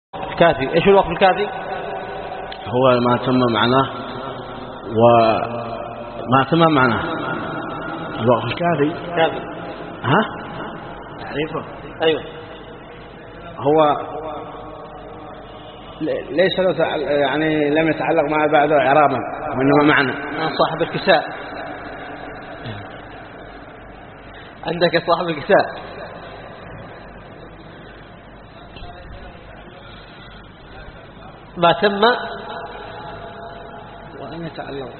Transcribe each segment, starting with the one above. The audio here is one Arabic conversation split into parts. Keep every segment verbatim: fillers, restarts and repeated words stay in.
الكافي. إيش الوقف الكافي؟ هو ما تم معناه وما تم معناه. الوقف الكافي كافي. ها تعريفه؟ أيوه. هو ليس له يعني لم يتعلق مع بعضه إعرابا وإنما معنى. صاحب الكساء. عندك صاحب الكساء. ما تم وأن يتعلق.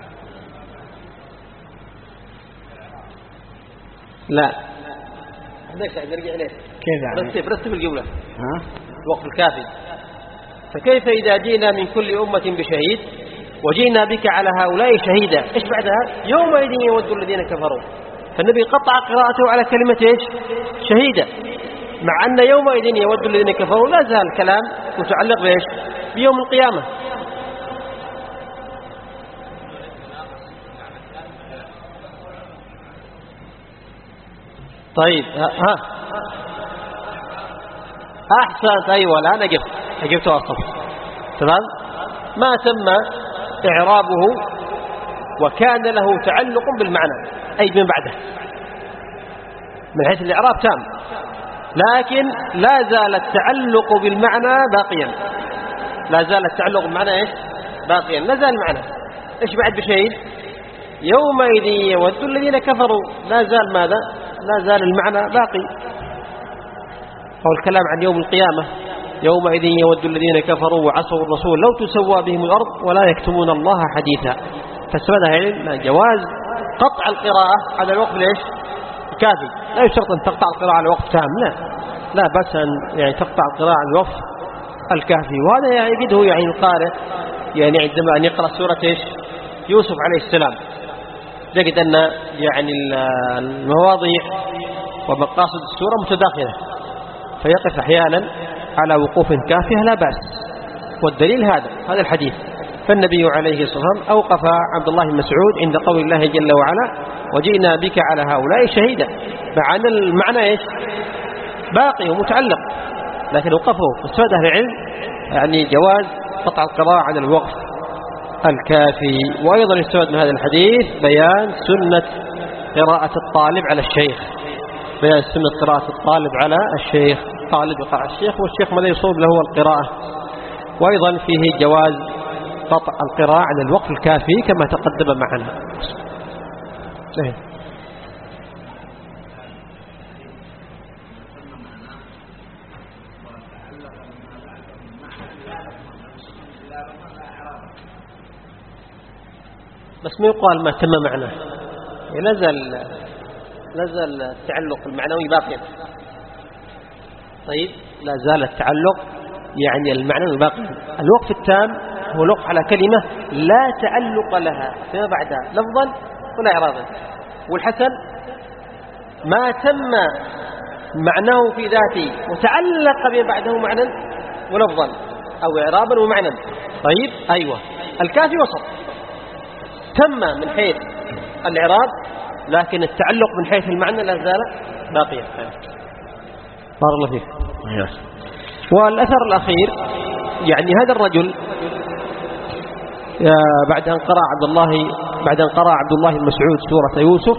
لا عندك نرجع إليه. كيف يعني؟ رتب رتب الجملة. ها؟ الوقف الكافي. فكيف إذا جينا من كل أمة بشهيد وجينا بك على هؤلاء شهيدا. إيش بعدها؟ يومئذ يود الذين كفروا. فالنبي قطع قراءته على كلمة إيش؟ شهيدا، مع أن يومئذ يود الذين كفروا لا زال الكلام متعلق بإيش؟ بيوم القيامة. طيب ها أحسنت. أيوة الآن أجبت أجبت وأصف. تمام. ما تم إعرابه وكان له تعلق بالمعنى أي من بعده من حيث الإعراب تام، لكن لا زال التعلق بالمعنى باقيا. لا زال التعلق بالمعنى إيش؟ باقيا. لا زال المعنى. إيش بعد بشيء؟ يومئذ يود الذين كفروا. لا زال ماذا؟ لا زال المعنى باقي. أو الكلام عن يوم القيامة يومئذ يود الذين كفروا وعصوا الرسول لو تسوى بهم الأرض ولا يكتمون الله حديثا. فسببها علم جواز قطع القراءة على الوقف ليش؟ كافي. لا يشترط أن تقطع القراءة على وقف تام، لا لا بس أن يعني تقطع القراءة على الوقف الكافي. وهذا يجده يعني القارئ يعني عندما أن يقرأ سورة إيش؟ يوسف عليه السلام يجد أن يعني المواضيع ومقاصد السورة متداخلة، فيقف أحيانا على وقوف كافية لا بأس. والدليل هذا هذا الحديث. فالنبي عليه الصلاة والسلام أوقف عبد الله بن مسعود عند قول الله جل وعلا وجئنا بك على هؤلاء شهيدا، مع أن المعنى إيش؟ باقي ومتعلق، لكن وقفه. فاستفاد أهل العلم يعني جواز قطع القراءة على الوقف الكافي. وأيضا يستفاد من هذا الحديث بيان سنة قراءة الطالب على الشيخ. بيان سنة قراءة الطالب على الشيخ. طالب يقرأ على الشيخ والشيخ ماذا يصوب له القراءة. وأيضا فيه جواز قطع القراءة على الوقف الكافي كما تقدم معنا. بس ما يقال ما تم معناه، لازال لازال التعلق المعنوي باقيا. طيب لا زال التعلق يعني المعنوي باقيا. الوقف التام هو الوقف على كلمة لا تعلق لها فيما بعدها لفظا ولا إعرابا. والحسن ما تم معناه في ذاته وتعلق بما بعده معنى ولفظا أو إعرابا ومعنى. طيب أيوة. الكافي وسط، تم من حيث الإعراب لكن التعلق من حيث المعنى لا زال باقيا. بارك الله فيك. والأثر الأخير يعني هذا الرجل بعد أن قرأ عبد الله بعد أن قرأ عبد الله بن مسعود سورة يوسف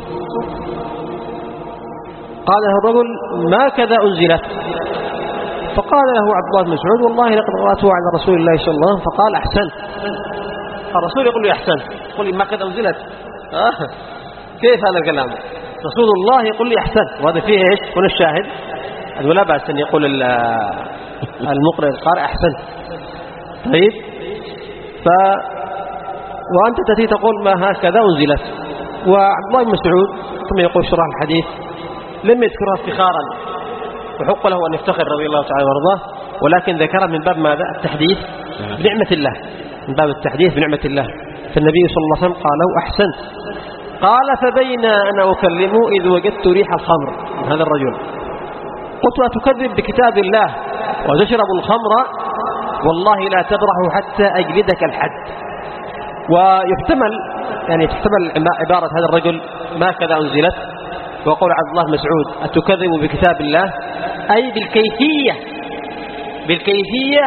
قال له الرجل ما كذا أنزلت. فقال له عبد الله بن مسعود والله لقد قرأته على رسول الله صلى الله عليه وسلم. فقال أحسنت. الرسول يقول له أحسنت، يقول لي ما كذا أنزلت. آه. كيف هذا الكلام؟ رسول الله يقول لي أحسنت، وهذا فيه إيش؟ هنا الشاهد أنه لا بأس أن يقول المقرئ القارئ أحسنت. طيب ف وأنت تأتي تقول ما هكذا أنزلت. وعبد الله بن مسعود كما يقول شرح الحديث لم يذكرها افتخارا وحق له أن يفتخر رضي الله تعالى وارضاه، ولكن ذكرها من باب ماذا؟ التحديث بنعمة الله، من باب التحديث بنعمة الله. فالنبي صلى الله عليه وسلم قال له أحسنت. قال فبين أنا أكلمه إذ وجدت ريح الخمر من هذا الرجل. قلت أتكذب بكتاب الله وتشرب الخمر؟ والله لا تبرح حتى أجلدك الحد. ويحتمل يعني تحتمل عبارة هذا الرجل ما كذا أنزلت وقول عبد الله مسعود أتكذب بكتاب الله أي بالكيفية بالكيفية